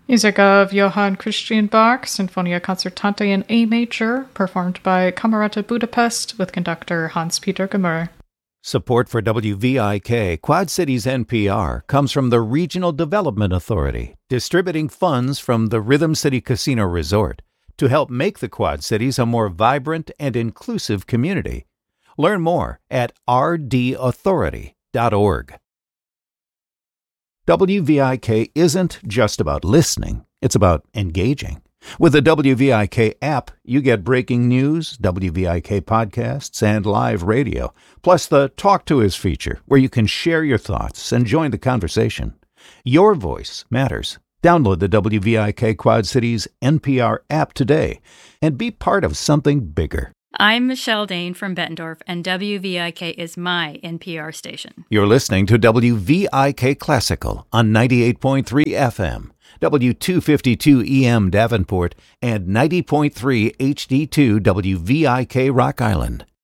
Music of Johann Christian Bach, Sinfonia Concertante in A major, performed by Camerata Budapest with conductor Hans-Peter Gemmer. Support for WVIK Quad Cities NPR comes from the Regional Development Authority, distributing funds from the Rhythm City Casino Resort to help make the Quad Cities a more vibrant and inclusive community. Learn more at rdauthority.org. WVIK isn't just about listening, it's about engaging. With the WVIK app, you get breaking news, WVIK podcasts, and live radio, plus the Talk to Us feature, where you can share your thoughts and join the conversation. Your voice matters. Download the WVIK Quad Cities NPR app today and be part of something bigger. I'm Michelle Dane from Bettendorf, and WVIK is my NPR station. You're listening to WVIK Classical on 98.3 FM, W252 EM Davenport, and 90.3 HD2 WVIK Rock Island.